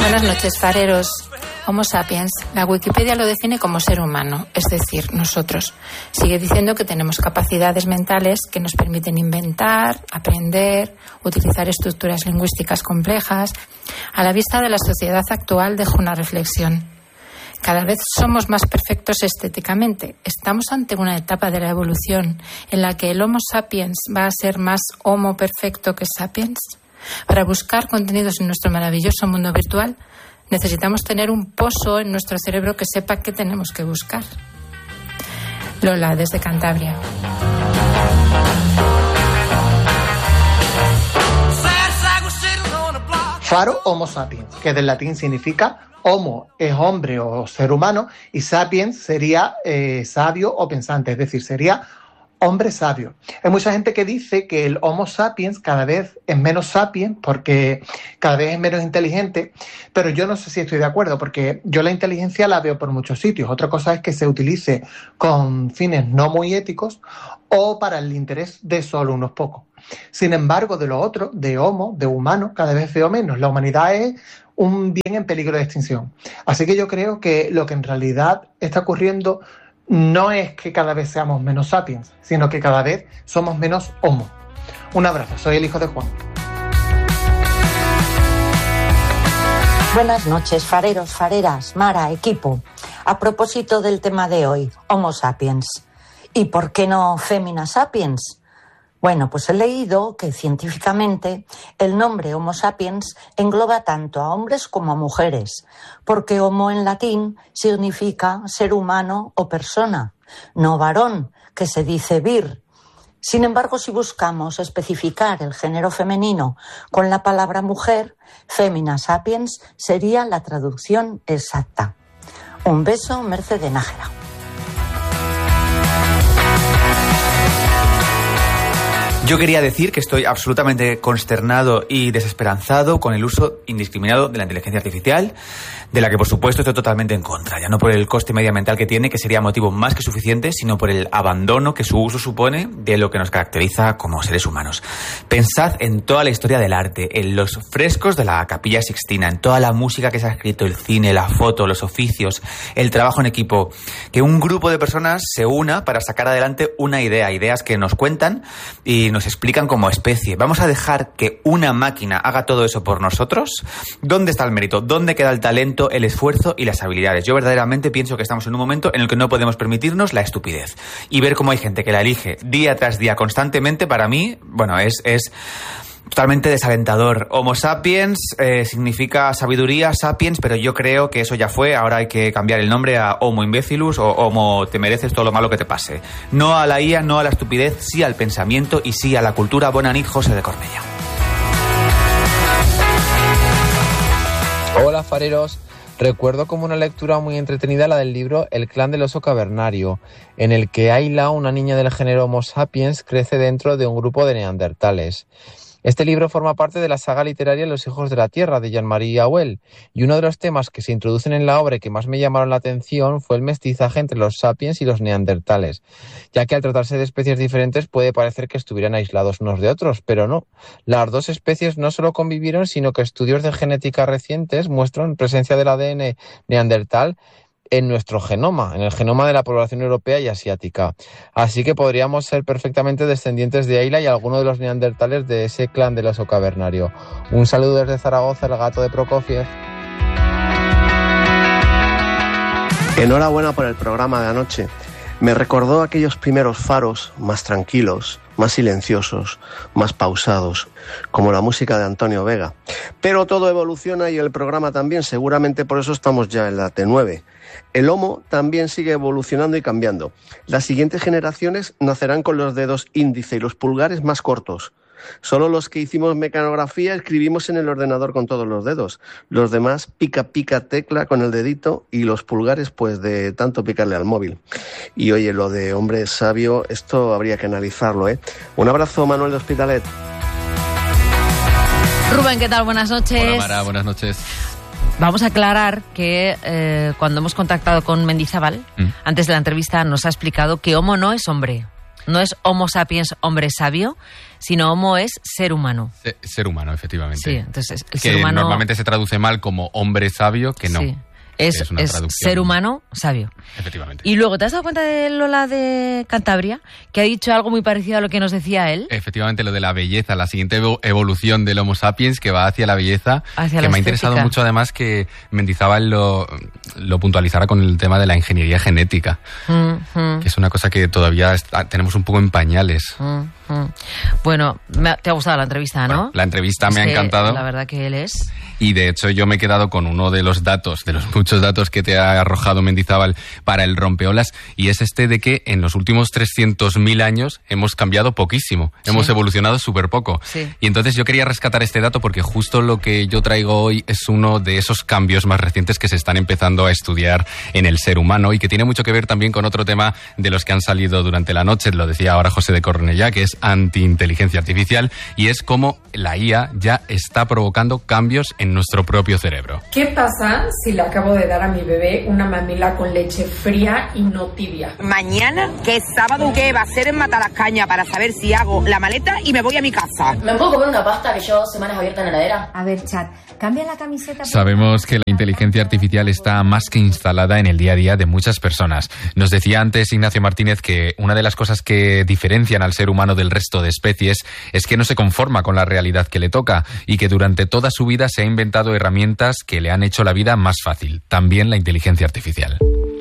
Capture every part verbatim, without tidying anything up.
Buenas noches, fareros. Homo sapiens, la Wikipedia lo define como ser humano, es decir, nosotros. Sigue diciendo que tenemos capacidades mentales que nos permiten inventar, aprender, utilizar estructuras lingüísticas complejas. A la vista de la sociedad actual dejo una reflexión. Cada vez somos más perfectos estéticamente. Estamos ante una etapa de la evolución en la que el Homo sapiens va a ser más Homo perfecto que sapiens. Para buscar contenidos en nuestro maravilloso mundo virtual, necesitamos tener un pozo en nuestro cerebro que sepa qué tenemos que buscar. Lola, desde Cantabria. Faro Homo sapiens, que del latín significa homo es hombre o ser humano y sapiens sería eh, sabio o pensante, es decir, sería hombre sabio. Hay mucha gente que dice que el Homo sapiens cada vez es menos sapiens porque cada vez es menos inteligente, pero yo no sé si estoy de acuerdo porque yo la inteligencia la veo por muchos sitios. Otra cosa es que se utilice con fines no muy éticos o para el interés de solo unos pocos. Sin embargo, de lo otro, de homo, de humano, cada vez veo menos. La humanidad es un bien en peligro de extinción. Así que yo creo que lo que en realidad está ocurriendo no es que cada vez seamos menos sapiens, sino que cada vez somos menos homo. Un abrazo, soy el hijo de Juan. Buenas noches, fareros, fareras, Mara, equipo. A propósito del tema de hoy, Homo sapiens. ¿Y por qué no Femina sapiens? Bueno, pues he leído que científicamente el nombre Homo sapiens engloba tanto a hombres como a mujeres, porque homo en latín significa ser humano o persona, no varón, que se dice vir. Sin embargo, si buscamos especificar el género femenino con la palabra mujer, Femina sapiens sería la traducción exacta. Un beso, Merce de Nájera. Yo quería decir que estoy absolutamente consternado y desesperanzado con el uso indiscriminado de la inteligencia artificial, de la que por supuesto estoy totalmente en contra, ya no por el coste medioambiental que tiene, que sería motivo más que suficiente, sino por el abandono que su uso supone de lo que nos caracteriza como seres humanos. Pensad en toda la historia del arte, en los frescos de la Capilla Sixtina, en toda la música que se ha escrito, el cine, la foto, los oficios, el trabajo en equipo, que un grupo de personas se una para sacar adelante una idea, ideas que nos cuentan y nos explican como especie. ¿Vamos a dejar que una máquina haga todo eso por nosotros? ¿Dónde está el mérito? ¿Dónde queda el talento, el esfuerzo y las habilidades? Yo verdaderamente pienso que estamos en un momento en el que no podemos permitirnos la estupidez. Y ver cómo hay gente que la elige día tras día constantemente, para mí, bueno, es... es totalmente desalentador. Homo sapiens eh, significa sabiduría, sapiens, pero yo creo que eso ya fue. Ahora hay que cambiar el nombre a Homo imbécilus o Homo te mereces todo lo malo que te pase. No a la I A, no a la estupidez, sí al pensamiento y sí a la cultura. Bona nit, José de Cornellà. Hola, fareros. Recuerdo como una lectura muy entretenida la del libro El clan del oso cavernario, en el que Ayla, una niña del género Homo sapiens, crece dentro de un grupo de neandertales. Este libro forma parte de la saga literaria Los hijos de la tierra, de Jean-Marie Auel, y uno de los temas que se introducen en la obra y que más me llamaron la atención fue el mestizaje entre los sapiens y los neandertales, ya que al tratarse de especies diferentes puede parecer que estuvieran aislados unos de otros, pero no. Las dos especies no solo convivieron, sino que estudios de genética recientes muestran presencia del A D N neandertal en nuestro genoma, en el genoma de la población europea y asiática. Así que podríamos ser perfectamente descendientes de Ayla y alguno de los neandertales de ese clan del oso cavernario. Un saludo desde Zaragoza, el gato de Prokofiev. Enhorabuena por el programa de anoche. Me recordó aquellos primeros faros más tranquilos, más silenciosos, más pausados, como la música de Antonio Vega. Pero todo evoluciona y el programa también, seguramente por eso estamos ya en la T nueve. El Homo también sigue evolucionando y cambiando. Las siguientes generaciones nacerán con los dedos índice y los pulgares más cortos. Solo los que hicimos mecanografía escribimos en el ordenador con todos los dedos. Los demás pica pica tecla con el dedito y los pulgares pues de tanto picarle al móvil. Y oye, lo de hombre sabio, esto habría que analizarlo, ¿eh? Un abrazo, Manuel de Hospitalet. Rubén, ¿qué tal? Buenas noches. Hola, Mara, buenas noches. Vamos a aclarar que eh, cuando hemos contactado con Mendizábal, mm. antes de la entrevista nos ha explicado que homo no es hombre. no es Homo sapiens, hombre sabio, sino Homo es ser humano. Se, ser humano, efectivamente. Sí, entonces el que ser humano normalmente se traduce mal como hombre sabio, que no. Sí. Es, es, una es ser humano sabio. Efectivamente. Y luego, ¿te has dado cuenta de Lola de Cantabria? Que ha dicho algo muy parecido a lo que nos decía él. Efectivamente, lo de la belleza, la siguiente evolución del Homo sapiens que va hacia la belleza, hacia que la me ha estética. interesado mucho además que Mendizábal lo, lo puntualizara con el tema de la ingeniería genética, Mm-hmm. que es una cosa que todavía está, tenemos un poco en pañales. Mm-hmm. Bueno, me ha, te ha gustado la entrevista, ¿no? Bueno, la entrevista Es me ha que encantado. La verdad que él es... Y de hecho yo me he quedado con uno de los datos, de los muchos datos que te ha arrojado Mendizábal para el rompeolas, y es este de que en los últimos trescientos mil años hemos cambiado poquísimo, Sí. hemos evolucionado súper poco. Sí. Y entonces yo quería rescatar este dato porque justo lo que yo traigo hoy es uno de esos cambios más recientes que se están empezando a estudiar en el ser humano y que tiene mucho que ver también con otro tema de los que han salido durante la noche, lo decía ahora José de Cornellá, que es anti-inteligencia artificial, y es cómo la I A ya está provocando cambios en nuestro propio cerebro. ¿Qué pasa si le acabo de dar a mi bebé una mamila con leche fría y no tibia? Mañana, que es sábado, ¿qué va a ser en Matalascaña para saber si hago la maleta y me voy a mi casa? ¿Me puedo comer una pasta que llevo semanas abierta en la heladera? A ver, chat, cambia la camiseta. Sabemos que la inteligencia artificial está más que instalada en el día a día de muchas personas. Nos decía antes Ignacio Martínez que una de las cosas que diferencian al ser humano del resto de especies es que no se conforma con la realidad que le toca y que durante toda su vida se ha inventado herramientas que le han hecho la vida más fácil, también la inteligencia artificial.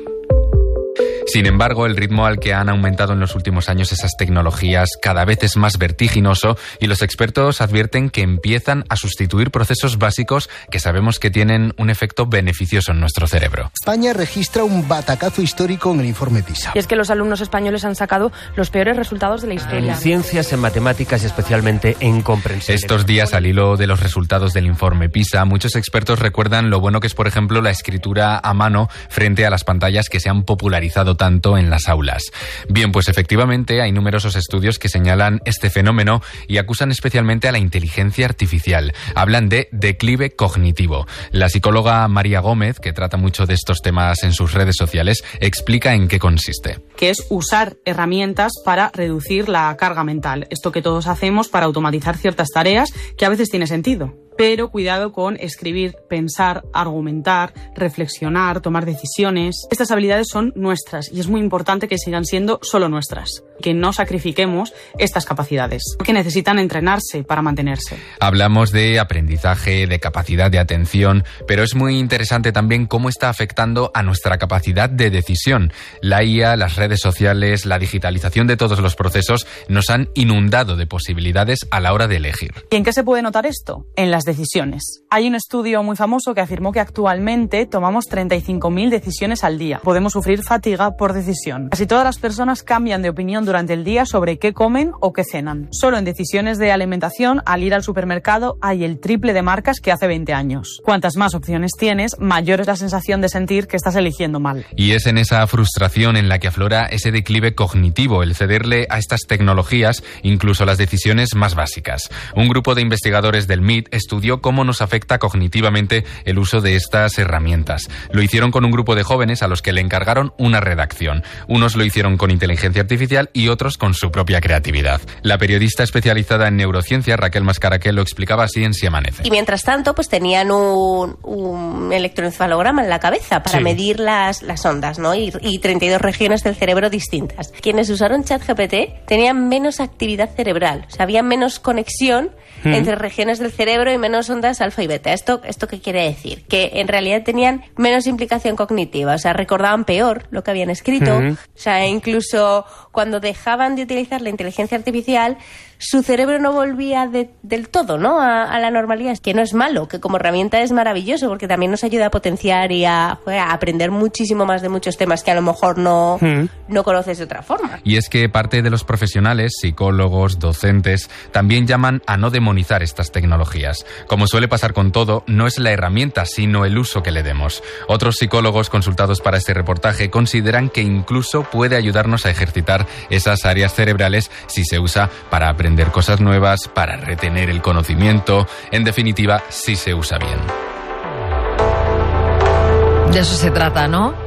Sin embargo, el ritmo al que han aumentado en los últimos años esas tecnologías cada vez es más vertiginoso y los expertos advierten que empiezan a sustituir procesos básicos que sabemos que tienen un efecto beneficioso en nuestro cerebro. España registra un batacazo histórico en el informe PISA. Y es que los alumnos españoles han sacado los peores resultados de la historia. En ciencias, en matemáticas y especialmente en comprensión. Estos días, al hilo de los resultados del informe PISA, muchos expertos recuerdan lo bueno que es, por ejemplo, la escritura a mano frente a las pantallas que se han popularizado tanto en las aulas. Bien, pues efectivamente hay numerosos estudios que señalan este fenómeno y acusan especialmente a la inteligencia artificial. Hablan de declive cognitivo. La psicóloga María Gómez, que trata mucho de estos temas en sus redes sociales, explica en qué consiste. Que es usar herramientas para reducir la carga mental. Esto que todos hacemos para automatizar ciertas tareas que a veces tiene sentido. Pero cuidado con escribir, pensar, argumentar, reflexionar, tomar decisiones. Estas habilidades son nuestras y es muy importante que sigan siendo solo nuestras. Que no sacrifiquemos estas capacidades, que necesitan entrenarse para mantenerse. Hablamos de aprendizaje, de capacidad de atención, pero es muy interesante también cómo está afectando a nuestra capacidad de decisión. La I A, las redes sociales, la digitalización de todos los procesos nos han inundado de posibilidades a la hora de elegir. ¿Y en qué se puede notar esto? En las decisiones. Hay un estudio muy famoso que afirmó que actualmente tomamos treinta y cinco mil decisiones al día. Podemos sufrir fatiga por decisión. Casi todas las personas cambian de opinión durante el día sobre qué comen o qué cenan. Solo en decisiones de alimentación, al ir al supermercado, hay el triple de marcas que hace veinte años. Cuantas más opciones tienes, mayor es la sensación de sentir que estás eligiendo mal. Y es en esa frustración en la que aflora ese declive cognitivo, el cederle a estas tecnologías incluso las decisiones más básicas. Un grupo de investigadores del M I T estudió cómo nos afecta cognitivamente el uso de estas herramientas. Lo hicieron con un grupo de jóvenes a los que le encargaron una redacción. Unos lo hicieron con inteligencia artificial y otros con su propia creatividad. La periodista especializada en neurociencia, Raquel Mascaraquel, lo explicaba así en Si Amanece. Y mientras tanto, pues tenían un, un electroencefalograma en la cabeza para sí. medir las, las ondas, ¿no? Y, y treinta y dos regiones del cerebro distintas. Quienes usaron ChatGPT tenían menos actividad cerebral, o sea, había menos conexión mm. entre regiones del cerebro y menos ondas alfa y beta. ¿Esto, ¿Esto qué quiere decir? Que en realidad tenían menos implicación cognitiva, o sea, recordaban peor lo que habían escrito, mm. o sea, incluso cuando dejaban de utilizar la inteligencia artificial, su cerebro no volvía de, del todo, ¿no? A, a la normalidad, que no es malo, que como herramienta es maravilloso porque también nos ayuda a potenciar y a, a aprender muchísimo más de muchos temas que a lo mejor no, mm. no conoces de otra forma. Y es que parte de los profesionales, psicólogos, docentes, también llaman a no demonizar estas tecnologías. Como suele pasar con todo, no es la herramienta, sino el uso que le demos. Otros psicólogos consultados para este reportaje consideran que incluso puede ayudarnos a ejercitar esas áreas cerebrales si se usa para aprender cosas nuevas, para retener el conocimiento, en definitiva, si se usa bien. De eso se trata, ¿no?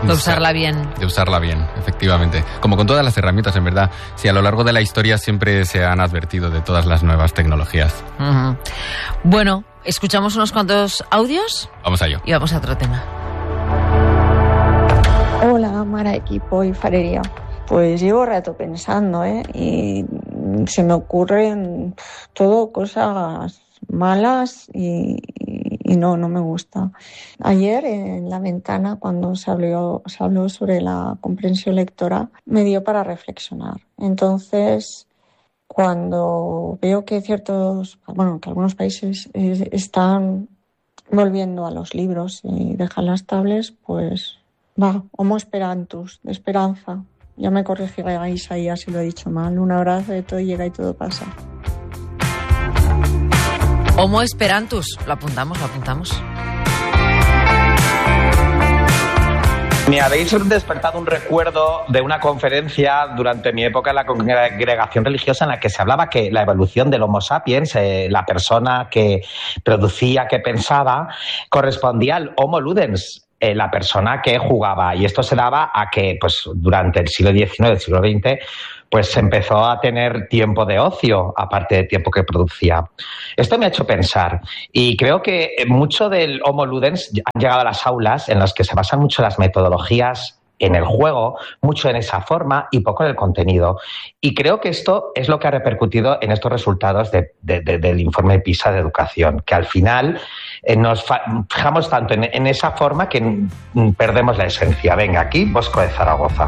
De usarla bien. De usarla bien, efectivamente. Como con todas las herramientas, en verdad. Sí, a lo largo de la historia siempre se han advertido de todas las nuevas tecnologías. Uh-huh. Bueno, ¿escuchamos unos cuantos audios? Vamos a ello. Y vamos a otro tema. Hola, Mara, equipo y farería. Pues llevo rato pensando, ¿eh? Y se me ocurren todo cosas malas y, y no, no me gusta. Ayer en La Ventana, cuando se habló, se habló sobre la comprensión lectora, me dio para reflexionar. Entonces, cuando veo que ciertos, bueno, que algunos países eh, están volviendo a los libros y dejan las tablets, pues va, homo esperantus, de esperanza. Ya me corregirás ahí si lo he dicho mal. Un abrazo, de todo llega y todo pasa. Homo esperantus, lo apuntamos, lo apuntamos. Me habéis despertado un recuerdo de una conferencia durante mi época en la congregación religiosa en la que se hablaba que la evolución del Homo sapiens, eh, la persona que producía, que pensaba, correspondía al Homo ludens, eh, la persona que jugaba. Y esto se daba a que pues, durante el siglo diecinueve, el siglo veinte, pues se empezó a tener tiempo de ocio, aparte de tiempo que producía. Esto me ha hecho pensar, y creo que mucho del Homo ludens han llegado a las aulas en las que se basan mucho las metodologías en el juego, mucho en esa forma y poco en el contenido. Y creo que esto es lo que ha repercutido en estos resultados de, de, de, del informe PISA de educación, que al final eh, nos fijamos tanto en, en esa forma que mm, perdemos la esencia. Venga, aquí Bosco de Zaragoza.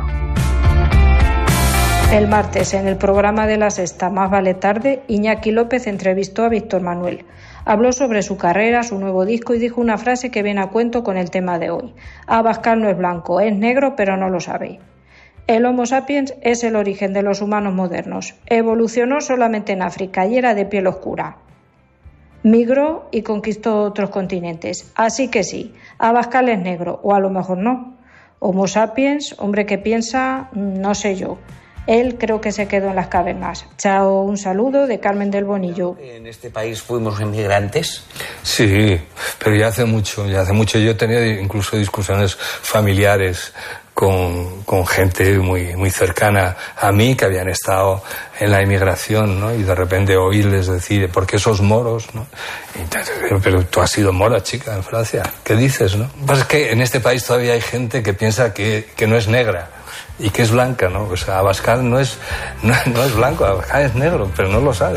El martes, en el programa de La Sexta, Más vale tarde, Iñaki López entrevistó a Víctor Manuel. Habló sobre su carrera, su nuevo disco y dijo una frase que viene a cuento con el tema de hoy. Abascal no es blanco, es negro, pero no lo sabe. El Homo sapiens es el origen de los humanos modernos. Evolucionó solamente en África y era de piel oscura. Migró y conquistó otros continentes. Así que sí, Abascal es negro, o a lo mejor no. Homo sapiens, hombre que piensa, no sé yo. Él creo que se quedó en las cavernas. Chao, un saludo de Carmen del Bonillo. ¿En este país fuimos inmigrantes? Sí, pero ya hace mucho, ya hace mucho. Yo he tenido incluso discusiones familiares con, con gente muy, muy cercana a mí que habían estado en la inmigración, ¿no? Y de repente oírles decir, ¿por qué sos moros? ¿No? Y, pero tú has sido mora, chica, en Francia. ¿Qué dices, no? Lo que pasa es que en este país todavía hay gente que piensa que, que no es negra y que es blanca, ¿no? O sea, Abascal no es, no, no es blanco, Abascal es negro, pero no lo sabe.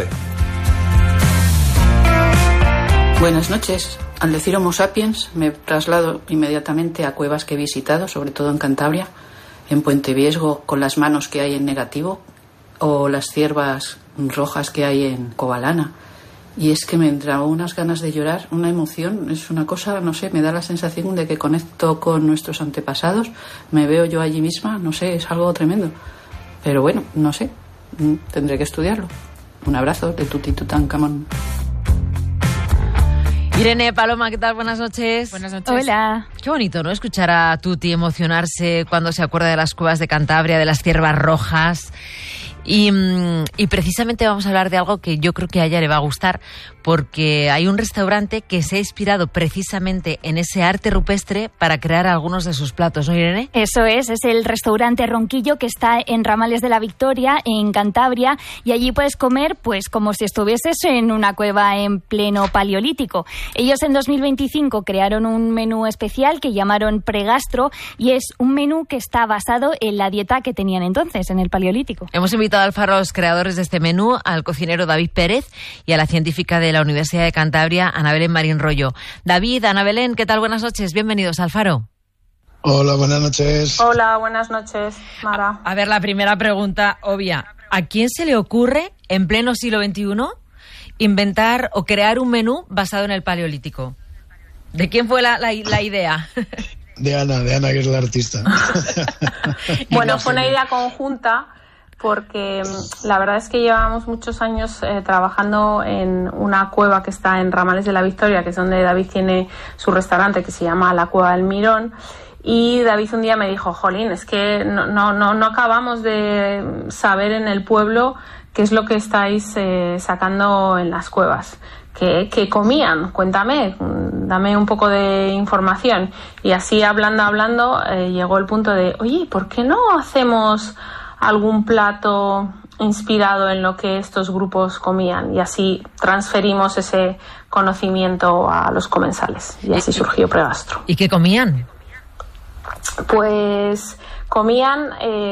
Buenas noches. Al decir Homo sapiens me traslado inmediatamente a cuevas que he visitado, sobre todo en Cantabria, en Puente Viesgo, con las manos que hay en negativo, o las ciervas rojas que hay en Covalana. Y es que me entra unas ganas de llorar, una emoción, es una cosa, no sé, me da la sensación de que conecto con nuestros antepasados, me veo yo allí misma, no sé, es algo tremendo. Pero bueno, no sé, tendré que estudiarlo. Un abrazo de Tuti Tutankamón. Irene, Paloma, ¿qué tal? Buenas noches. Buenas noches. Hola. Qué bonito, ¿no? Escuchar a Tuti emocionarse cuando se acuerda de las cuevas de Cantabria, de las ciervas rojas. Y, y precisamente vamos a hablar de algo que yo creo que a ella le va a gustar, porque hay un restaurante que se ha inspirado precisamente en ese arte rupestre para crear algunos de sus platos, ¿no, Irene? Eso es, es el restaurante Ronquillo, que está en Ramales de la Victoria, en Cantabria, y allí puedes comer pues como si estuvieses en una cueva en pleno paleolítico. Ellos en dos mil veinticinco crearon un menú especial que llamaron Pregastro, y es un menú que está basado en la dieta que tenían entonces, en el paleolítico. Hemos invitado al Faro a los creadores de este menú, al cocinero David Pérez y a la científica de la Universidad de Cantabria, Ana Belén Marín Rollo. David, Ana Belén, ¿qué tal? Buenas noches, bienvenidos al Faro. Hola, buenas noches. Hola, buenas noches, Mara. A ver, la primera pregunta obvia. ¿A quién se le ocurre, en pleno siglo veintiuno, inventar o crear un menú basado en el Paleolítico? ¿De quién fue la, la, la idea? De Ana, de Ana, que es la artista. Bueno, fue una idea conjunta, porque la verdad es que llevábamos muchos años eh, trabajando en una cueva que está en Ramales de la Victoria, que es donde David tiene su restaurante, que se llama La Cueva del Mirón. Y David un día me dijo, jolín, es que no, no, no, no acabamos de saber en el pueblo qué es lo que estáis eh, sacando en las cuevas. ¿qué, qué comían? Cuéntame, dame un poco de información. Y así hablando, hablando, eh, llegó el punto de, oye, ¿por qué no hacemos algún plato inspirado en lo que estos grupos comían? Y así transferimos ese conocimiento a los comensales. Y así surgió Pregastro. ¿Y qué comían? Pues comían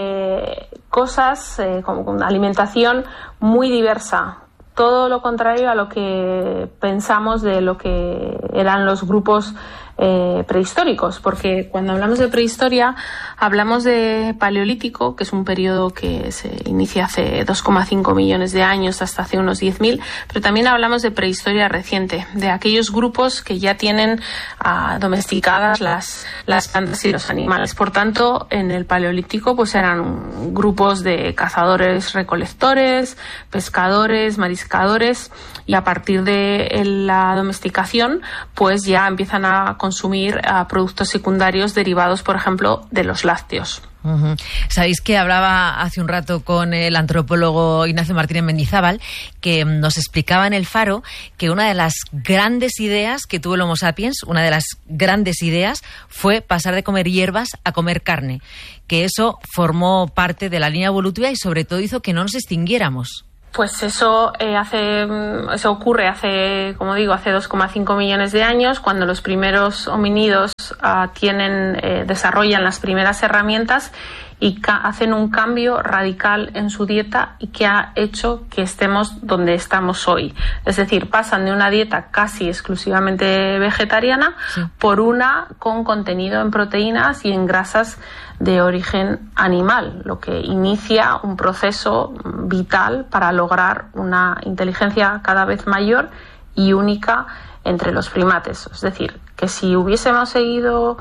eh, cosas, eh, como alimentación muy diversa. Todo lo contrario a lo que pensamos de lo que eran los grupos eh, prehistóricos, porque cuando hablamos de prehistoria hablamos de paleolítico, que es un periodo que se inicia hace dos coma cinco millones de años hasta hace unos diez mil, pero también hablamos de prehistoria reciente, de aquellos grupos que ya tienen ah, domesticadas las, las plantas y los animales. Por tanto, en el paleolítico pues eran grupos de cazadores recolectores, pescadores, mariscadores, y a partir de la domesticación pues ya empiezan a consumir uh, productos secundarios derivados, por ejemplo, de los lácteos. Uh-huh. Sabéis que hablaba hace un rato con el antropólogo Ignacio Martínez Mendizábal, que nos explicaba en El Faro que una de las grandes ideas que tuvo el Homo sapiens, una de las grandes ideas, fue pasar de comer hierbas a comer carne, que eso formó parte de la línea evolutiva y sobre todo hizo que no nos extinguiéramos. Pues eso eh, hace, eso ocurre hace, como digo, hace dos coma cinco millones de años, cuando los primeros homínidos uh, tienen, eh, desarrollan las primeras herramientas y ca- hacen un cambio radical en su dieta y que ha hecho que estemos donde estamos hoy. Es decir, pasan de una dieta casi exclusivamente vegetariana sí. por una con contenido en proteínas y en grasas de origen animal, lo que inicia un proceso vital para lograr una inteligencia cada vez mayor y única entre los primates. Es decir, que si hubiésemos seguido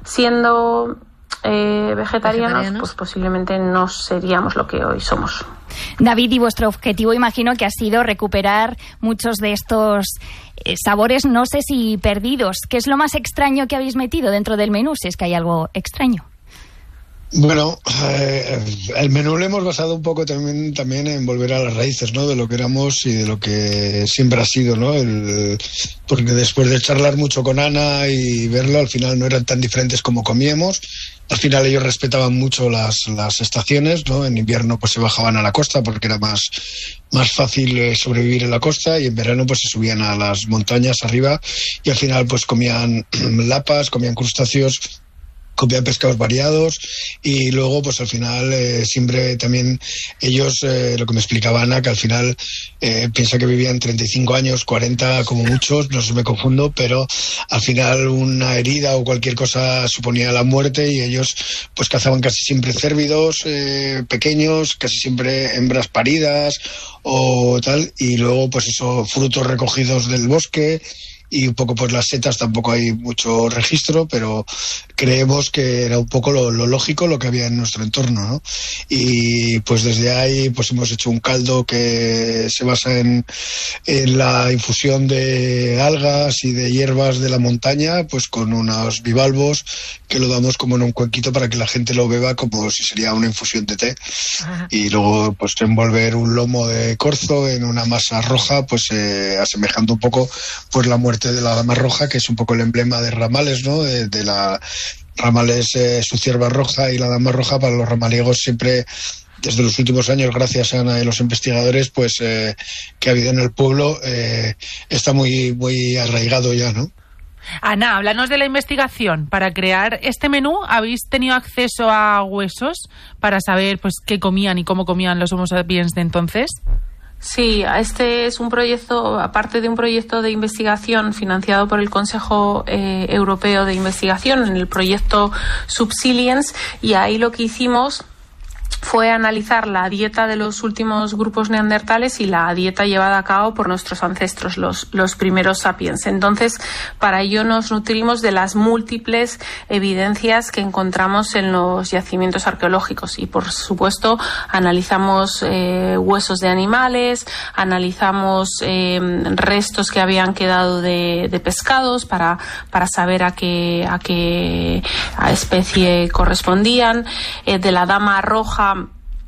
siendo eh, vegetarianos, vegetarianos, pues posiblemente no seríamos lo que hoy somos. David, y vuestro objetivo imagino que ha sido recuperar muchos de estos eh, sabores, no sé si perdidos. ¿Qué es lo más extraño que habéis metido dentro del menú, si es que hay algo extraño? Bueno, eh, el menú lo hemos basado un poco también, también en volver a las raíces, ¿no? De lo que éramos y de lo que siempre ha sido, ¿no? El, porque después de charlar mucho con Ana y verlo, al final no eran tan diferentes como comíamos. Al final ellos respetaban mucho las, las estaciones, ¿no? En invierno pues se bajaban a la costa porque era más, más fácil sobrevivir en la costa, y en verano pues se subían a las montañas arriba y al final pues comían lapas, comían crustáceos, comían pescados variados, y luego pues al final eh, siempre también ellos, eh, lo que me explicaba Ana, que al final eh, piensa que vivían treinta y cinco años, cuarenta como muchos, no sé si me confundo, pero al final una herida o cualquier cosa suponía la muerte, y ellos pues cazaban casi siempre cérvidos eh, pequeños, casi siempre hembras paridas o tal, y luego pues eso, frutos recogidos del bosque. Y un poco pues las setas tampoco hay mucho registro, pero creemos que era un poco lo, lo lógico, lo que había en nuestro entorno, ¿no? Y pues desde ahí pues hemos hecho un caldo que se basa en, en la infusión de algas y de hierbas de la montaña, pues con unos bivalvos que lo damos como en un cuenquito para que la gente lo beba como si sería una infusión de té. Ajá. Y luego pues envolver un lomo de corzo en una masa roja, pues eh, asemejando un poco pues la muerte de la dama roja, que es un poco el emblema de Ramales, ¿no? De, de la Ramales, eh, su cierva roja, y la dama roja para los ramaliegos siempre, desde los últimos años, gracias a Ana y los investigadores, pues eh, que ha habido en el pueblo, eh, está muy, muy arraigado ya, ¿no? Ana, háblanos de la investigación. Para crear este menú, ¿habéis tenido acceso a huesos para saber pues qué comían y cómo comían los Homo sapiens de entonces? Sí, este es un proyecto, aparte de un proyecto de investigación financiado por el Consejo eh, Europeo de Investigación, en el proyecto Subsilience, y ahí lo que hicimos fue analizar la dieta de los últimos grupos neandertales y la dieta llevada a cabo por nuestros ancestros, los, los primeros sapiens. Entonces, para ello nos nutrimos de las múltiples evidencias que encontramos en los yacimientos arqueológicos y, por supuesto, analizamos eh, huesos de animales, analizamos eh, restos que habían quedado de, de pescados para, para saber a qué, a qué a especie correspondían. Eh, de la dama roja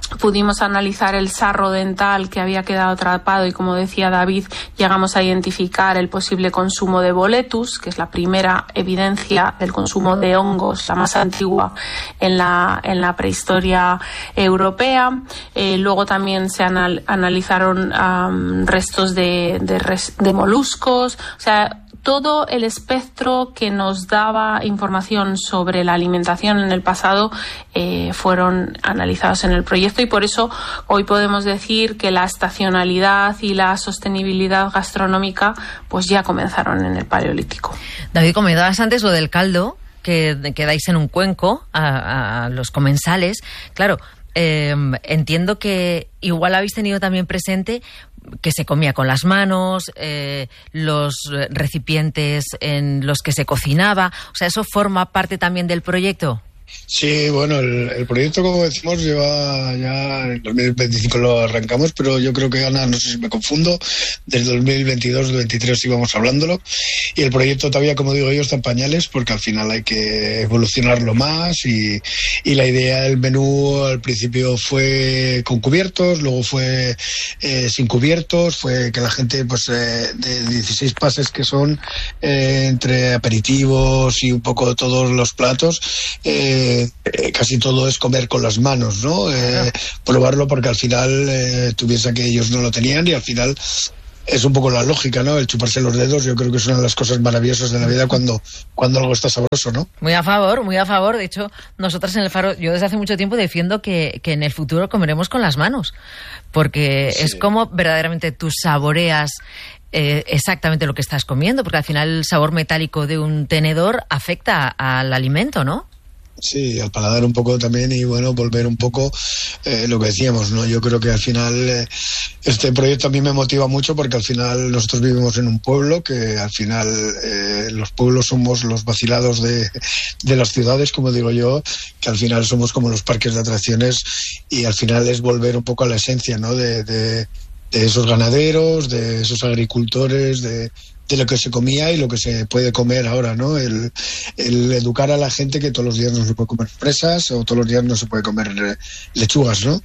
Pudimos analizar el sarro dental que había quedado atrapado y, como decía David, llegamos a identificar el posible consumo de boletus, que es la primera evidencia del consumo de hongos, la más antigua en la, en la prehistoria europea. Eh, luego también se anal- analizaron um, restos de, de, res- de moluscos, o sea, todo el espectro que nos daba información sobre la alimentación en el pasado eh, fueron analizados en el proyecto, y por eso hoy podemos decir que la estacionalidad y la sostenibilidad gastronómica pues ya comenzaron en el Paleolítico. David, comentabas antes lo del caldo que, que dais en un cuenco a, a los comensales. Claro, eh, entiendo que igual habéis tenido también presente que se comía con las manos, eh, los recipientes en los que se cocinaba. O sea, ¿eso forma parte también del proyecto? Sí, bueno, el, el proyecto, como decimos, lleva ya en dos mil veinticinco lo arrancamos, pero yo creo que, Ana, no sé si me confundo, desde dos mil veintidós, veintitrés íbamos hablándolo, y el proyecto todavía, como digo yo, está en pañales, porque al final hay que evolucionarlo más, y, y la idea del menú al principio fue con cubiertos, luego fue eh, sin cubiertos, fue que la gente, pues, eh, de dieciséis pases que son eh, entre aperitivos y un poco todos los platos, eh, Eh, eh, casi todo es comer con las manos, ¿no? Eh, probarlo, porque al final eh, tú piensas que ellos no lo tenían, y al final es un poco la lógica, ¿no? El chuparse los dedos, yo creo que es una de las cosas maravillosas de la vida cuando, cuando algo está sabroso, ¿no? Muy a favor, muy a favor. De hecho, nosotras en El Faro, yo desde hace mucho tiempo defiendo que, que en el futuro comeremos con las manos, porque sí, es como verdaderamente tú saboreas Eh, exactamente lo que estás comiendo, porque al final el sabor metálico de un tenedor afecta al alimento, ¿no? Sí, al paladar un poco también, y bueno, volver un poco eh, lo que decíamos, ¿no? Yo creo que al final eh, este proyecto a mí me motiva mucho, porque al final nosotros vivimos en un pueblo que al final eh, los pueblos somos los vacilados de, de las ciudades, como digo yo, que al final somos como los parques de atracciones, y al final es volver un poco a la esencia, ¿no? De, de, de esos ganaderos, de esos agricultores, de de lo que se comía y lo que se puede comer ahora, ¿no? El, el educar a la gente que todos los días no se puede comer fresas, o todos los días no se puede comer lechugas, ¿no?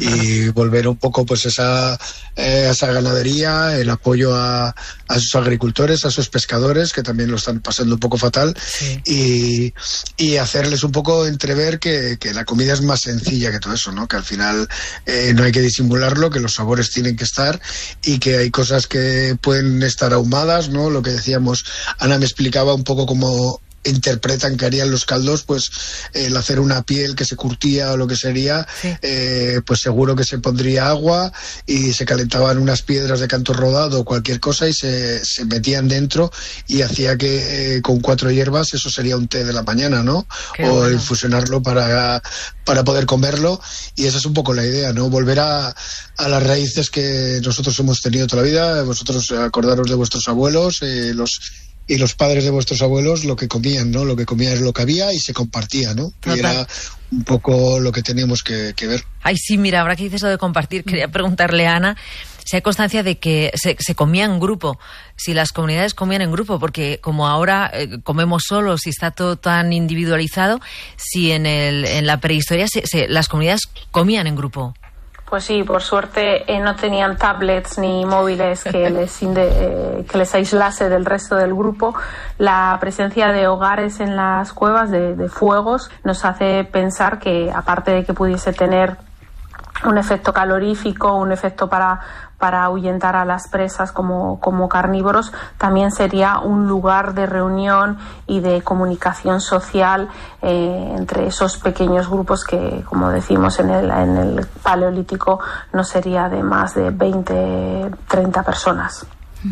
Y volver un poco, pues, esa, eh, esa ganadería, el apoyo a, a sus agricultores, a sus pescadores, que también lo están pasando un poco fatal, sí. y, y hacerles un poco entrever que, que la comida es más sencilla que todo eso, ¿no? Que al final eh, no hay que disimularlo, que los sabores tienen que estar, y que hay cosas que pueden estar ahumadas, ¿no? Lo que decíamos, Ana me explicaba un poco cómo interpretan que harían los caldos, pues el hacer una piel que se curtía o lo que sería, sí. eh, pues seguro que se pondría agua y se calentaban unas piedras de canto rodado o cualquier cosa, y se, se metían dentro, y hacía que eh, con cuatro hierbas eso sería un té de la mañana, ¿no? Qué o bueno. Infusionarlo para, para poder comerlo, y esa es un poco la idea, ¿no? Volver a, a las raíces que nosotros hemos tenido toda la vida. Vosotros acordaros de vuestros abuelos, eh, los y los padres de vuestros abuelos, lo que comían, ¿no? Lo que comían es lo que había y se compartía, ¿no? Total. Y era un poco lo que teníamos que, que ver. Ay, sí, mira, ahora que dices lo de compartir, quería preguntarle a Ana si hay constancia de que se, se comía en grupo, si las comunidades comían en grupo, porque como ahora eh, comemos solos y está todo tan individualizado, si en, el, en la prehistoria se, se, las comunidades comían en grupo. Pues sí, por suerte eh, no tenían tablets ni móviles que les, inde, eh, que les aislase del resto del grupo. La presencia de hogares en las cuevas, de, de fuegos, nos hace pensar que, aparte de que pudiese tener un efecto calorífico, un efecto para, para ahuyentar a las presas como, como carnívoros, también sería un lugar de reunión y de comunicación social eh, entre esos pequeños grupos que, como decimos, en el, en el Paleolítico no sería de más de veinte, treinta personas.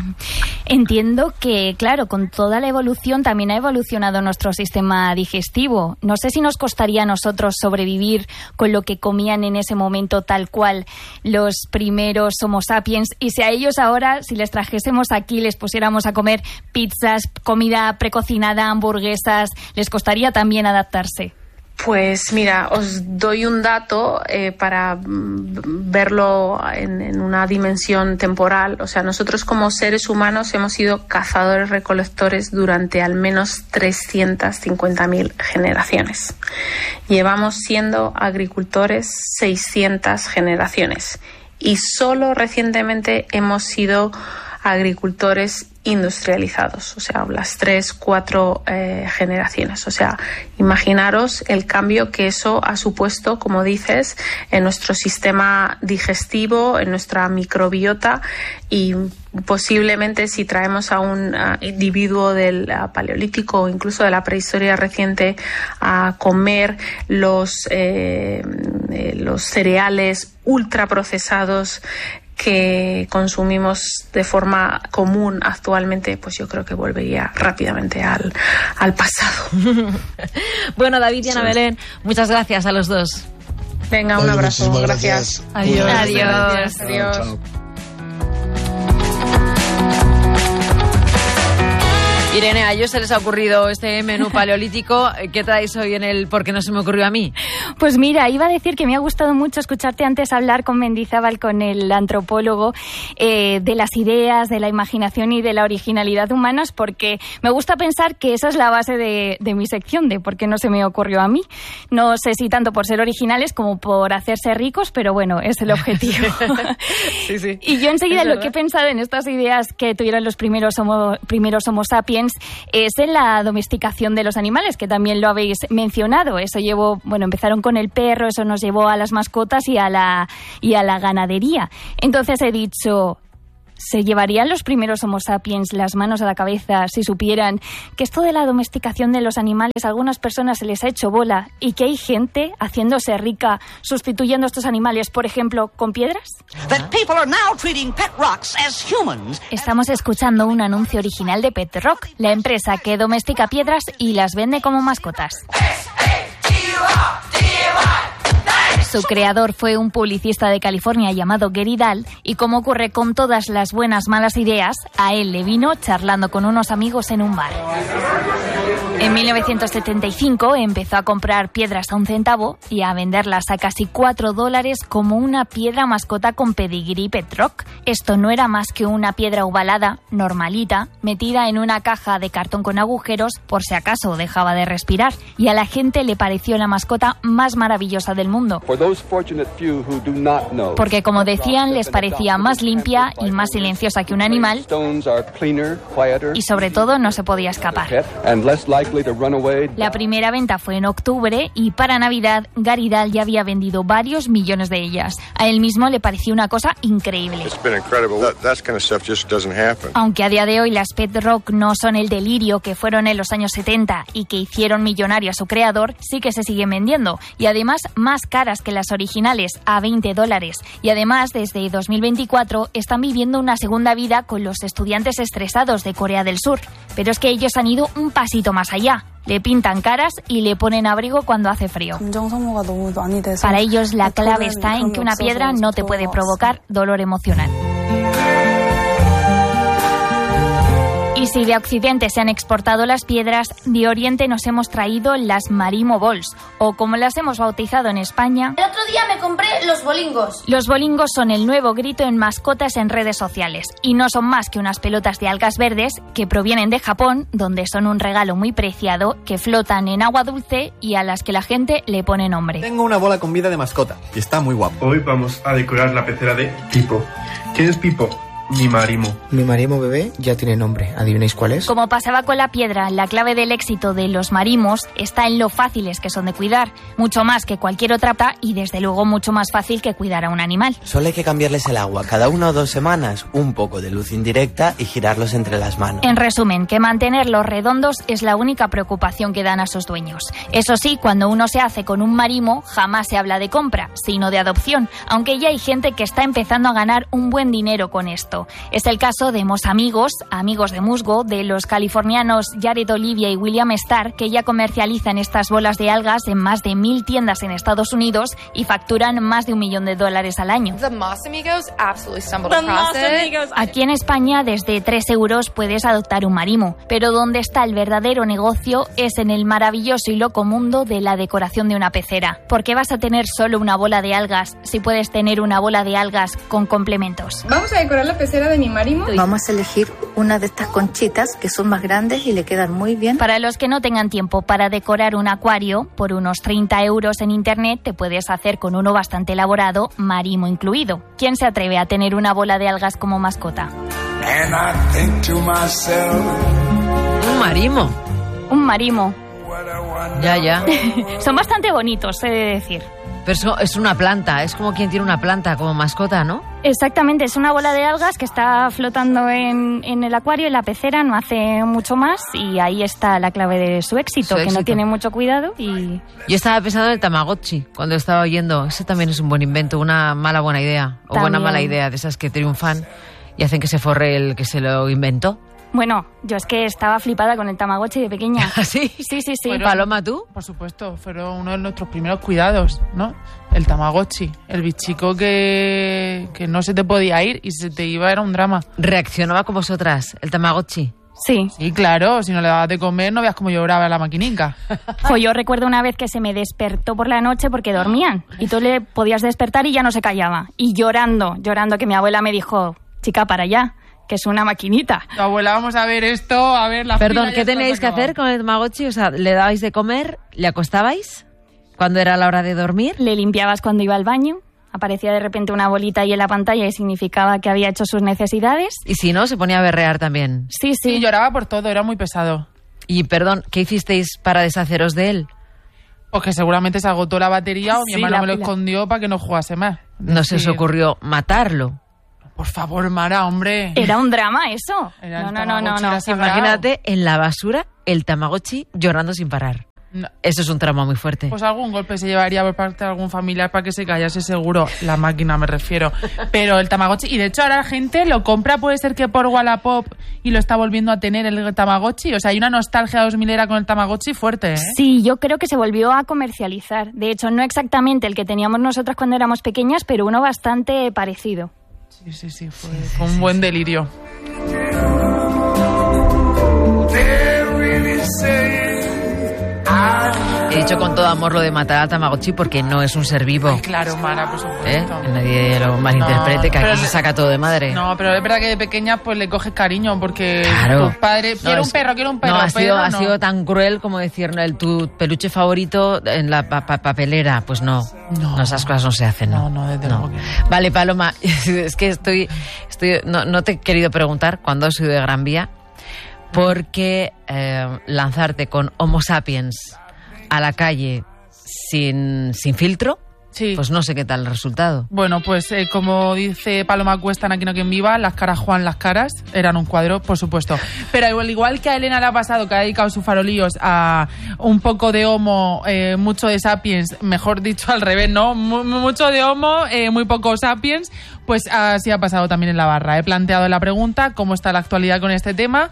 Entiendo que, claro, con toda la evolución también ha evolucionado nuestro sistema digestivo. No sé si nos costaría a nosotros sobrevivir con lo que comían en ese momento tal cual los primeros Homo sapiens, y si a ellos ahora, si les trajésemos aquí, les pusiéramos a comer pizzas, comida precocinada, hamburguesas, ¿les costaría también adaptarse? Pues mira, os doy un dato eh, para verlo en, en una dimensión temporal. O sea, nosotros como seres humanos hemos sido cazadores-recolectores durante al menos trescientas cincuenta mil generaciones. Llevamos siendo agricultores seiscientas generaciones y solo recientemente hemos sido agricultores industrializados, o sea, las tres, cuatro eh, generaciones. O sea, imaginaros el cambio que eso ha supuesto, como dices, en nuestro sistema digestivo, en nuestra microbiota, y posiblemente si traemos a un uh, individuo del uh, paleolítico o incluso de la prehistoria reciente a comer los, eh, eh, los cereales ultraprocesados que consumimos de forma común actualmente, pues yo creo que volvería rápidamente al, al pasado. Bueno, David y Ana Belén, muchas gracias a los dos. Venga, un abrazo. Gracias. gracias. Adiós. Adiós. Adiós. Adiós. Chao. Irene, a ellos se les ha ocurrido este menú paleolítico. ¿Qué traéis hoy en el por qué no se me ocurrió a mí? Pues mira, iba a decir que me ha gustado mucho escucharte antes hablar con Mendizábal, con el antropólogo, eh, de las ideas, de la imaginación y de la originalidad humanas, porque me gusta pensar que esa es la base de, de mi sección, de por qué no se me ocurrió a mí. No sé si tanto por ser originales como por hacerse ricos, pero bueno, es el objetivo. Sí, sí. Y yo enseguida lo que he pensado en estas ideas que tuvieron los primeros homo, primeros homo sapiens es en la domesticación de los animales, que también lo habéis mencionado. Eso llevó, bueno, empezaron con el perro, eso nos llevó a las mascotas y a la, y a la ganadería. Entonces he dicho, ¿se llevarían los primeros Homo sapiens las manos a la cabeza si supieran que esto de la domesticación de los animales a algunas personas se les ha hecho bola y que hay gente haciéndose rica sustituyendo a estos animales, por ejemplo, con piedras? Estamos escuchando un anuncio original de Pet Rock, la empresa que domestica piedras y las vende como mascotas. Su creador fue un publicista de California llamado Gary Dahl, y como ocurre con todas las buenas malas ideas, a él le vino charlando con unos amigos en un bar. En mil novecientos setenta y cinco empezó a comprar piedras a un centavo y a venderlas a casi cuatro dólares como una piedra mascota con pedigrí Pet Rock. Esto no era más que una piedra ovalada, normalita, metida en una caja de cartón con agujeros por si acaso dejaba de respirar, y a la gente le pareció la mascota más maravillosa del mundo. Porque, como decían, les parecía más limpia y más silenciosa que un animal, y sobre todo no se podía escapar. La primera venta fue en octubre y para Navidad Gary Dahl ya había vendido varios millones de ellas. A él mismo le pareció una cosa increíble. Aunque a día de hoy las Pet Rock no son el delirio que fueron en los años setenta y que hicieron millonario a su creador, sí que se siguen vendiendo, y además más caras que las originales, a veinte dólares. Y además, desde dos mil veinticuatro están viviendo una segunda vida con los estudiantes estresados de Corea del Sur. Pero es que ellos han ido un pasito más allá. Le pintan caras y le ponen abrigo cuando hace frío. Para ellos la clave está en que una piedra no te puede provocar dolor emocional. Y si de Occidente se han exportado las piedras, de Oriente nos hemos traído las Marimo Balls, o como las hemos bautizado en España... El otro día me compré los bolingos. Los bolingos son el nuevo grito en mascotas en redes sociales, y no son más que unas pelotas de algas verdes que provienen de Japón, donde son un regalo muy preciado, que flotan en agua dulce y a las que la gente le pone nombre. Tengo una bola con vida de mascota, y está muy guapo. Hoy vamos a decorar la pecera de Pipo. ¿Quién es Pipo? Mi Marimo. Mi Marimo bebé ya tiene nombre. ¿Adivináis cuál es? Como pasaba con la piedra, la clave del éxito de los marimos está en lo fáciles que son de cuidar. Mucho más que cualquier otra planta y desde luego mucho más fácil que cuidar a un animal. Solo hay que cambiarles el agua cada una o dos semanas, un poco de luz indirecta y girarlos entre las manos. En resumen, que mantenerlos redondos es la única preocupación que dan a sus dueños. Eso sí, cuando uno se hace con un marimo, jamás se habla de compra, sino de adopción, aunque ya hay gente que está empezando a ganar un buen dinero con esto. esto. Es el caso de Mos Amigos, amigos de musgo, de los californianos Jared Olivia y William Starr, que ya comercializan estas bolas de algas en más de mil tiendas en Estados Unidos y facturan más de un millón de dólares al año. The Mos Amigos absolutely stumbled across it. Aquí en España, desde tres euros puedes adoptar un marimo, pero donde está el verdadero negocio es en el maravilloso y loco mundo de la decoración de una pecera. ¿Por qué vas a tener solo una bola de algas si puedes tener una bola de algas con complementos? Vamos a decorar la pecera de mi marimo. Vamos a elegir una de estas conchitas que son más grandes y le quedan muy bien. Para los que no tengan tiempo para decorar un acuario, por unos treinta euros en internet te puedes hacer con uno bastante elaborado, marimo incluido. ¿Quién se atreve a tener una bola de algas como mascota? Un marimo. Un marimo. Ya, ya. Son bastante bonitos, he de decir. Pero eso es una planta, es como quien tiene una planta como mascota, ¿no? Exactamente, es una bola de algas que está flotando en, en el acuario, en la pecera, no hace mucho más y ahí está la clave de su éxito, su que éxito. No tiene mucho cuidado y... Yo estaba pensando en el Tamagotchi, cuando estaba oyendo, ese también es un buen invento, una mala buena idea, o también. Buena mala idea, de esas que triunfan y hacen que se forre el que se lo inventó. Bueno, yo es que estaba flipada con el Tamagotchi de pequeña. ¿Sí? Sí, sí, sí. Fueron, Paloma, ¿tú? Por supuesto, fueron uno de nuestros primeros cuidados, ¿no? El Tamagotchi, el bichico que, que no se te podía ir y si se te iba era un drama. ¿Reaccionaba con vosotras el Tamagotchi? Sí. Sí, claro, si no le dabas de comer no veas cómo lloraba la maquinica. Jo, yo recuerdo una vez que se me despertó por la noche porque dormían y tú le podías despertar y ya no se callaba. Y llorando, llorando que mi abuela me dijo, chica, para allá, que es una maquinita. Abuela, vamos a ver esto, a ver la... Perdón, ¿qué tenéis que hacer con el Tamagotchi? O sea, ¿le dabais de comer? ¿Le acostabais cuando era la hora de dormir? Le limpiabas cuando iba al baño. Aparecía de repente una bolita ahí en la pantalla y significaba que había hecho sus necesidades. Y si no, se ponía a berrear también. Sí, sí. Sí, lloraba por todo, era muy pesado. Y perdón, ¿qué hicisteis para deshaceros de él? Pues que seguramente se agotó la batería o mi Sí, hermano la me lo pila. escondió para que no jugase más. No se os Sí. ocurrió matarlo. Por favor, Mara, hombre. Era un drama eso. Era No, el no, no, no, Tamagotchi, no. era sagrado. Imagínate en la basura el Tamagotchi llorando sin parar. No. Eso es un trauma muy fuerte. Pues algún golpe se llevaría por parte de algún familiar para que se callase seguro. La máquina me refiero. Pero el Tamagotchi, y de hecho ahora la gente lo compra, puede ser que por Wallapop y lo está volviendo a tener el Tamagotchi. O sea, hay una nostalgia dos milera con el Tamagotchi fuerte, ¿eh? Sí, yo creo que se volvió a comercializar. De hecho, no exactamente el que teníamos nosotras cuando éramos pequeñas, pero uno bastante parecido. Sí, sí, sí, fue, fue un buen delirio. He dicho con todo amor lo de matar al Tamagotchi porque no es un ser vivo. Ay, claro, Mara, por supuesto. ¿Eh? Que nadie lo malinterprete, No, que aquí pero se le- saca todo de madre. No, pero es verdad que de pequeña pues le coges cariño porque Claro. tu padre No, quiere un es- perro, quiere un perro, No, ha sido, pero ha no. sido tan cruel como decir el, tu peluche favorito en la pa- pa- papelera. Pues no, no, esas cosas no se hacen, ¿no? No, no, desde luego que no. Vale, Paloma, es que estoy, estoy no, no te he querido preguntar cuándo has sido de Gran Vía, porque eh, lanzarte con Homo sapiens a la calle sin, sin filtro, Sí. pues no sé qué tal el resultado. Bueno, pues eh, como dice Paloma Cuesta en Aquí no quien viva, las caras Juan, las caras eran un cuadro, por supuesto. Pero igual, igual que a Elena le ha pasado, que ha dedicado sus farolillos a un poco de Homo, eh, mucho de Sapiens, mejor dicho al revés, ¿no? Mu- mucho de Homo, eh, muy poco Sapiens, pues así ha pasado también en la barra. He planteado la pregunta, cómo está la actualidad con este tema,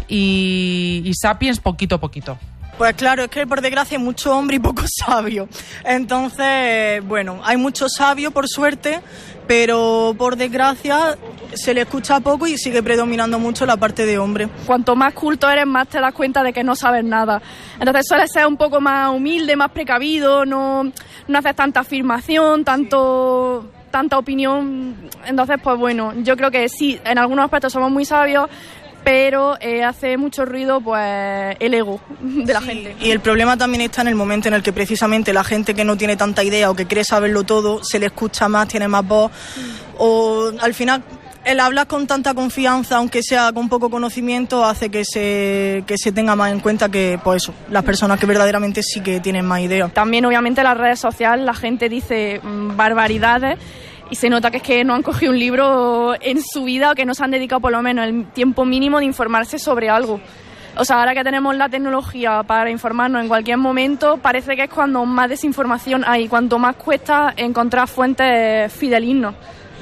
y, y Sapiens poquito a poquito. Pues claro, es que por desgracia hay mucho hombre y poco sabio. Entonces, bueno, hay mucho sabio por suerte, pero por desgracia se le escucha poco y sigue predominando mucho la parte de hombre. Cuanto más culto eres, más te das cuenta de que no sabes nada. Entonces sueles ser un poco más humilde, más precavido, no, no haces tanta afirmación, tanto... tanta opinión. Entonces, pues bueno, yo creo que sí, en algunos aspectos somos muy sabios, pero eh, hace mucho ruido pues el ego de la Sí, gente. y el problema también está en el momento en el que precisamente la gente que no tiene tanta idea o que cree saberlo todo, se le escucha más, tiene más voz, o al final el hablar con tanta confianza, aunque sea con poco conocimiento, hace que se, que se tenga más en cuenta que, pues eso, las personas que verdaderamente sí que tienen más idea. También obviamente en las redes sociales la gente dice mm, barbaridades y se nota que es que no han cogido un libro en su vida o que no se han dedicado por lo menos el tiempo mínimo de informarse sobre algo. O sea, ahora que tenemos la tecnología para informarnos en cualquier momento, parece que es cuando más desinformación hay, cuanto más cuesta encontrar fuentes fidelignas.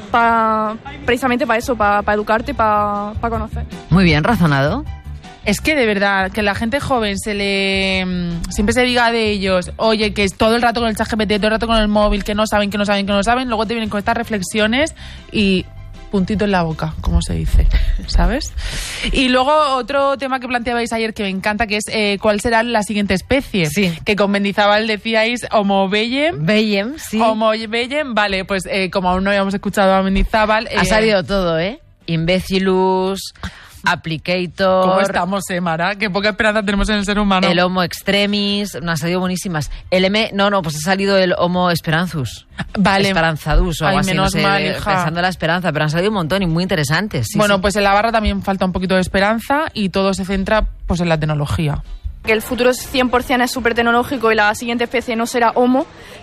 pa, precisamente para eso, para pa educarte, para pa conocer. Muy bien razonado. Es que de verdad, que la gente joven se le siempre se diga de ellos, oye, que es todo el rato con el ChatGPT, todo el rato con el móvil, que no saben, que no saben, que no saben, luego te vienen con estas reflexiones y puntito en la boca, como se dice, ¿sabes? Y luego otro tema que planteabais ayer que me encanta, que es eh, cuál será la siguiente especie. Sí. Que con Mendizábal decíais Homo bellem. Bellem, sí. Homo bellem, vale, pues eh, como aún no habíamos escuchado a Mendizábal... Ha eh, salido todo, ¿eh? Imbécilus... Applicator... ¿Cómo estamos, eh, Mara? Qué poca esperanza tenemos en el ser humano. El Homo extremis, no, han salido buenísimas. El M... No, no, pues ha salido el Homo esperanzus. Vale. Esperanzadus o algo Ay, así, menos no sé, mal, hija. pensando en la esperanza, pero han salido un montón y muy interesantes. Sí, bueno, sí. pues en la barra también falta un poquito de esperanza y todo se centra pues en la tecnología. Que el futuro cien por ciento es súper tecnológico y la siguiente especie no será Homo,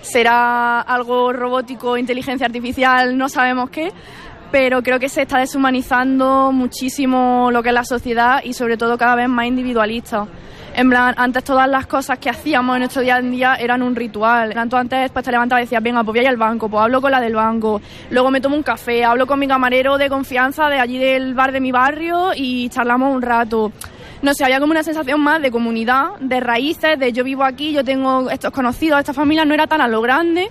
será algo robótico, inteligencia artificial, no sabemos qué, pero creo que se está deshumanizando muchísimo lo que es la sociedad y sobre todo cada vez más individualista. En plan, antes todas las cosas que hacíamos en nuestro día a día eran un ritual. Tanto antes pues te levantabas y decías, venga, pues voy a ir al banco, pues hablo con la del banco, luego me tomo un café, hablo con mi camarero de confianza de allí del bar de mi barrio y charlamos un rato. No sé, había como una sensación más de comunidad, de raíces, de yo vivo aquí, yo tengo estos conocidos, esta familia, no era tan a lo grande,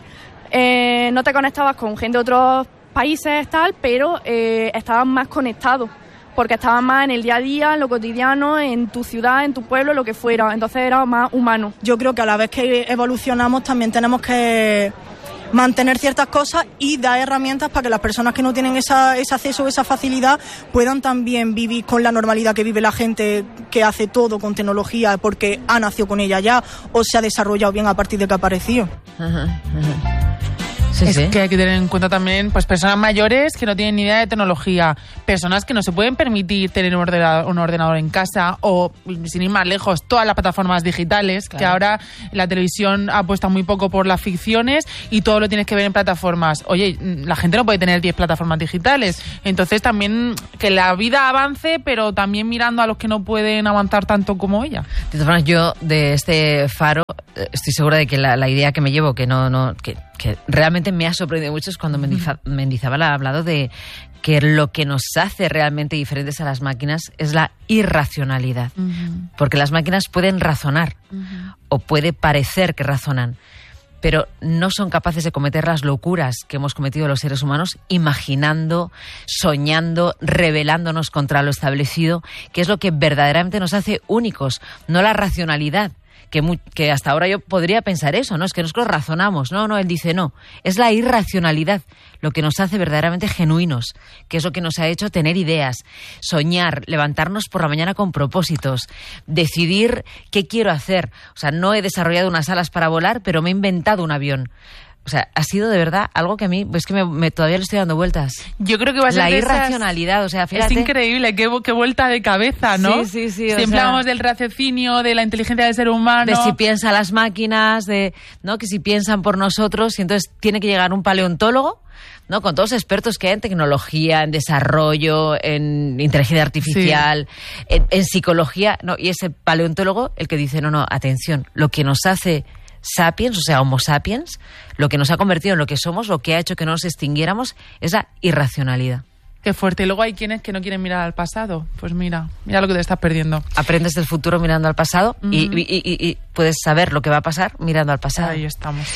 eh, no te conectabas con gente de otros países, tal, pero eh, estaban más conectados, porque estaban más en el día a día, en lo cotidiano, en tu ciudad, en tu pueblo, lo que fuera. Entonces era más humano. Yo creo que a la vez que evolucionamos también tenemos que mantener ciertas cosas y dar herramientas para que las personas que no tienen esa, ese acceso o esa facilidad puedan también vivir con la normalidad que vive la gente que hace todo con tecnología porque ha nacido con ella ya o se ha desarrollado bien a partir de que ha aparecido. Ajá, ajá. Sí, es sí. que hay que tener en cuenta también pues personas mayores que no tienen ni idea de tecnología, personas que no se pueden permitir tener un ordenador, un ordenador en casa o, sin ir más lejos, todas las plataformas digitales, claro. Que ahora la televisión apuesta muy poco por las ficciones y todo lo tienes que ver en plataformas. Oye, la gente no puede tener diez plataformas digitales, entonces también que la vida avance, pero también mirando a los que no pueden avanzar tanto como ella. De todas formas, yo de este faro estoy segura de que la, la idea que me llevo, que no, no, que, que realmente me ha sorprendido mucho es cuando Mendiza, Mendizábal ha hablado de que lo que nos hace realmente diferentes a las máquinas es la irracionalidad. Uh-huh. Porque las máquinas pueden razonar, uh-huh, o puede parecer que razonan, pero no son capaces de cometer las locuras que hemos cometido los seres humanos, imaginando, soñando, rebelándonos contra lo establecido, que es lo que verdaderamente nos hace únicos, no la racionalidad. Que, muy, que hasta ahora yo podría pensar eso, ¿no? Es que nosotros razonamos. No, no, él dice no. Es la irracionalidad lo que nos hace verdaderamente genuinos, que es lo que nos ha hecho tener ideas, soñar, levantarnos por la mañana con propósitos, decidir qué quiero hacer. O sea, no he desarrollado unas alas para volar, pero me he inventado un avión. O sea, ha sido de verdad algo que a mí, pues que me, me todavía le estoy dando vueltas. Yo creo que va a ser la de irracionalidad, esas... o sea, fíjate. Es increíble, qué, qué vuelta de cabeza, ¿no? Sí, sí, sí. Siempre o sea, hablamos del raciocinio, de la inteligencia del ser humano. De si piensan las máquinas, de no que si piensan por nosotros, y entonces tiene que llegar un paleontólogo, ¿no? Con todos los expertos que hay en tecnología, en desarrollo, en inteligencia artificial, sí, en, en psicología, ¿no? Y ese paleontólogo el que dice, no, no, atención, lo que nos hace sapiens, o sea, Homo sapiens, lo que nos ha convertido en lo que somos, lo que ha hecho que no nos extinguiéramos, es la irracionalidad. Qué fuerte. Y luego hay quienes que no quieren mirar al pasado. Pues mira, mira lo que te estás perdiendo. Aprendes del futuro mirando al pasado, uh-huh, y, y, y, y puedes saber lo que va a pasar mirando al pasado. Ahí estamos.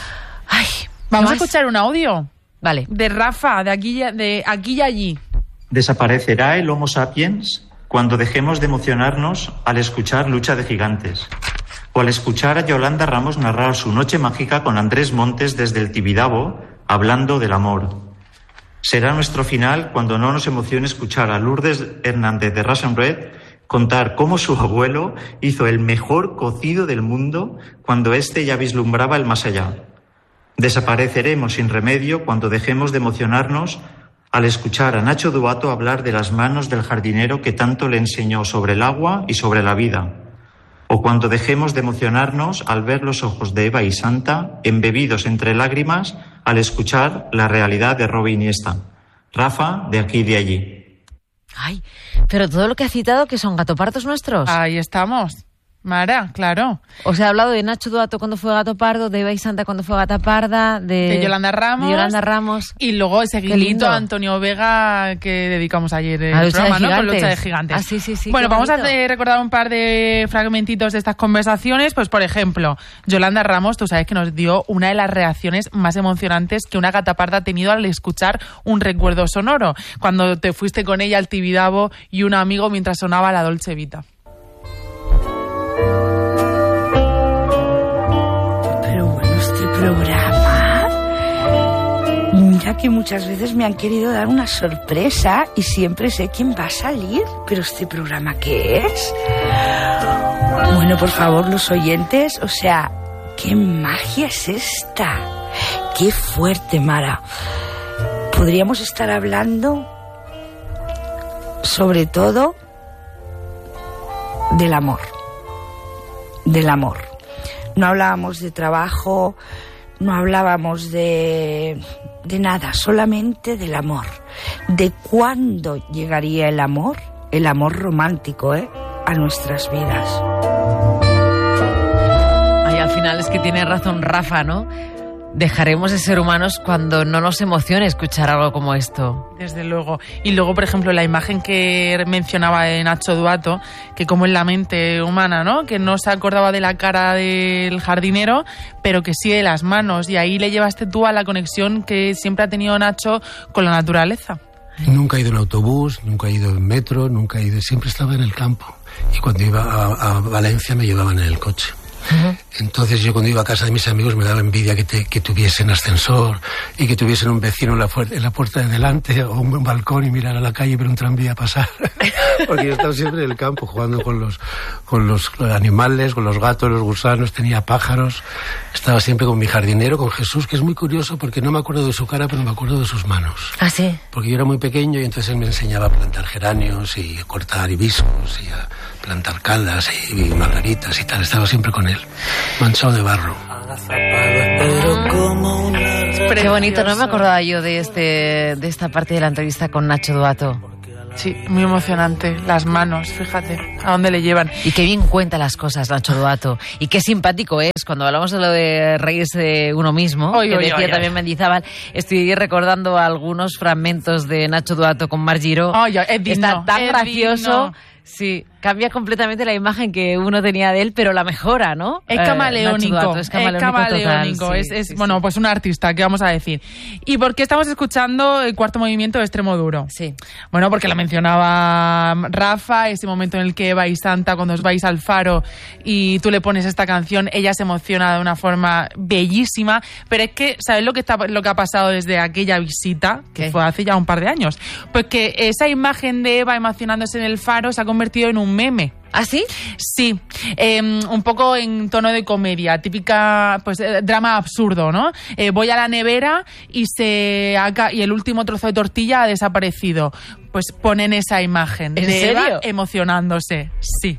Ay, vamos a escuchar un audio. Vale. De Rafa, de aquí, de aquí y allí. Desaparecerá el Homo sapiens cuando dejemos de emocionarnos al escuchar Lucha de Gigantes, o al escuchar a Yolanda Ramos narrar su noche mágica con Andrés Montes desde el Tibidabo, hablando del amor. Será nuestro final cuando no nos emocione escuchar a Lourdes Hernández de Rasenbred contar cómo su abuelo hizo el mejor cocido del mundo cuando éste ya vislumbraba el más allá. Desapareceremos sin remedio cuando dejemos de emocionarnos al escuchar a Nacho Duato hablar de las manos del jardinero que tanto le enseñó sobre el agua y sobre la vida. O cuando dejemos de emocionarnos al ver los ojos de Eva y Santa embebidos entre lágrimas al escuchar la realidad de Robbie Iniesta. Rafa, de aquí y de allí. Ay, pero todo lo que ha citado, que son gatopardos nuestros. Ahí estamos. Mara, claro. Os he hablado de Nacho Duato cuando fue Gato Pardo, de Eva y Santa cuando fue Gata Parda, de, de Yolanda Ramos. De Yolanda Ramos. Y luego ese guiñito a Antonio Vega que dedicamos ayer el a Lucha programa, de ¿no? Con Lucha de Gigantes. Ah, sí, sí, sí. Bueno, vamos bonito. a hacer, recordar un par de fragmentitos de estas conversaciones. Pues, por ejemplo, Yolanda Ramos, tú sabes que nos dio una de las reacciones más emocionantes que una Gata Parda ha tenido al escuchar un recuerdo sonoro. Cuando te fuiste con ella al Tibidabo y un amigo mientras sonaba la Dolce Vita. Programa. Mira que muchas veces me han querido dar una sorpresa y siempre sé quién va a salir. Pero ¿este programa qué es? Bueno, por favor, los oyentes, o sea, ¿qué magia es esta? Qué fuerte, Mara. Podríamos estar hablando sobre todo del amor. Del amor. No hablábamos de trabajo, no hablábamos de, de nada, solamente del amor. De cuándo llegaría el amor, el amor romántico, ¿eh? a nuestras vidas. Ay, al final es que tiene razón Rafa, ¿no? Dejaremos de ser humanos cuando no nos emocione escuchar algo como esto. Desde luego. Y luego, por ejemplo, la imagen que mencionaba de Nacho Duato, que como en la mente humana, ¿no? Que no se acordaba de la cara del jardinero, pero que sí de las manos. Y ahí le llevaste tú a la conexión que siempre ha tenido Nacho con la naturaleza. Nunca he ido en autobús, nunca he ido en metro, nunca he ido... Siempre estaba en el campo. Y cuando iba a, a Valencia me llevaban en el coche. Uh-huh. Entonces yo cuando iba a casa de mis amigos me daba envidia que, te, que tuviesen ascensor y que tuviesen un vecino en la, en la puerta de delante o un, un balcón y mirar a la calle y ver un tranvía pasar. Porque yo estaba siempre en el campo jugando con los, con los animales, con los gatos, los gusanos, tenía pájaros. Estaba siempre con mi jardinero, con Jesús, que es muy curioso porque no me acuerdo de su cara, pero me acuerdo de sus manos. ¿Ah, sí? Porque yo era muy pequeño y entonces él me enseñaba a plantar geranios y a cortar hibiscos y a plantar caldas y, y margaritas y tal. Estaba siempre con él, manchado de barro. Qué bonito, no me acordaba yo de este de esta parte de la entrevista con Nacho Duato. Sí, muy emocionante. Las manos, fíjate, a dónde le llevan. Y qué bien cuenta las cosas Nacho Duato. Y qué simpático es. Cuando hablamos de lo de reírse de uno mismo, oy, que oy, decía oy, también oy. Mendizábal, estoy recordando algunos fragmentos de Nacho Duato con Mar Giró. Oy, oy, es digno, Está tan es gracioso. Digno. Sí, cambia completamente la imagen que uno tenía de él, pero la mejora, ¿no? Es camaleónico, eh, Duato, es camaleónico, es, camaleónico total, es, sí, es sí, bueno, sí. Pues un artista, ¿qué vamos a decir? ¿Y por qué estamos escuchando el cuarto movimiento de Extremo Duro? Sí. Bueno, porque lo mencionaba Rafa, ese momento en el que Eva y Santa, cuando os vais al faro y tú le pones esta canción, ella se emociona de una forma bellísima, pero es que, ¿sabes lo que, está, lo que ha pasado desde aquella visita, que ¿Qué? Fue hace ya un par de años? Pues que esa imagen de Eva emocionándose en el faro se ha convertido en un meme. ¿Ah, sí? Sí, eh, un poco en tono de comedia, típica, pues, eh, drama absurdo, ¿no? Eh, voy a la nevera y se haga, y el último trozo de tortilla ha desaparecido. Pues ponen esa imagen ¿En de serio? Eva emocionándose. Sí,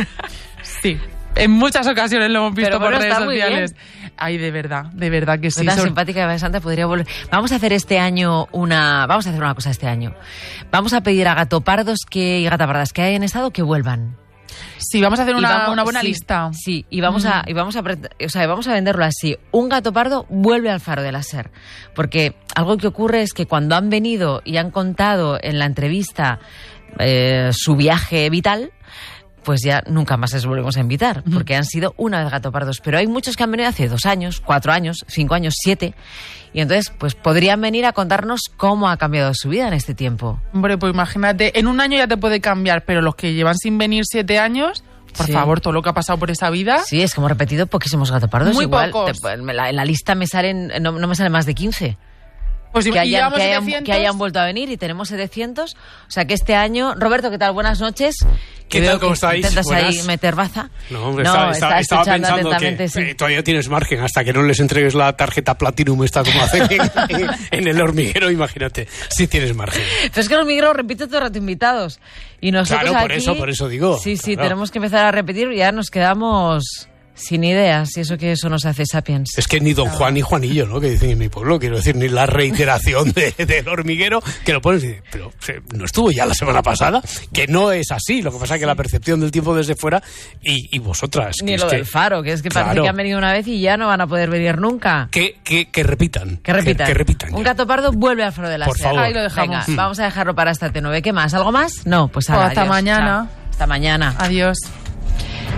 sí. En muchas ocasiones lo hemos visto Pero, por bueno, redes está muy sociales. bien. Ay, de verdad, de verdad que sí. Tan Son... simpática Eva Santa podría volver. Vamos a hacer este año una, vamos a hacer una cosa este año. Vamos a pedir a gatopardos que y gatapardas que hayan estado que vuelvan. Sí, vamos a hacer una, vamos, una buena sí, lista. Sí, y vamos mm. a y vamos a o sea, vamos a venderlo así. Un gato pardo vuelve al faro de la SER, porque algo que ocurre es que cuando han venido y han contado en la entrevista eh, su viaje vital, pues ya nunca más les volvemos a invitar, porque han sido una vez gatopardos. Pero hay muchos que han venido hace dos años, cuatro años, cinco años, siete, y entonces pues podrían venir a contarnos cómo ha cambiado su vida en este tiempo. Hombre, pues imagínate, en un año ya te puede cambiar, pero los que llevan sin venir siete años, por sí. favor, todo lo que ha pasado por esa vida. Sí, es que hemos repetido poquísimos gatopardos. Muy igual, pocos. Te, en, la, en la lista me salen, no, no me salen más de quince. Pues que, hayan, que, hayan, que hayan vuelto a venir y tenemos setecientos. O sea que este año... Roberto, ¿qué tal? Buenas noches. ¿Qué tal? ¿Cómo estáis? ¿Intentas Buenas. ahí meter baza? No, hombre, no está, está, estaba pensando que sí. eh, todavía tienes margen hasta que no les entregues la tarjeta Platinum esta como hacen en, en el hormiguero, imagínate. Sí tienes margen. Pero es que el hormiguero repite todo el rato invitados. Y nosotros claro, por aquí, eso, por eso digo. Sí, sí, claro. Tenemos que empezar a repetir y ya nos quedamos... Sin ideas, y eso que eso nos hace sapiens. Es que ni Don Juan ni Juanillo, ¿no? Que dicen en mi pueblo, quiero decir, ni la reiteración de, del hormiguero, que lo pones y dices, pero no estuvo ya la semana pasada, que no es así, lo que pasa es que la percepción del tiempo desde fuera, y, y vosotras... Ni lo que, del faro, que es que parece claro, que han venido una vez y ya no van a poder venir nunca. Que, que, que repitan. Que repitan. Que, que repitan. Un gato pardo vuelve al faro de la Por Sierra. favor. Ahí lo dejamos. Venga, vamos a dejarlo para esta T nueve. ¿Qué más? ¿Algo más? No, pues, pues ala, hasta adiós. mañana. Chao. Hasta mañana. Adiós.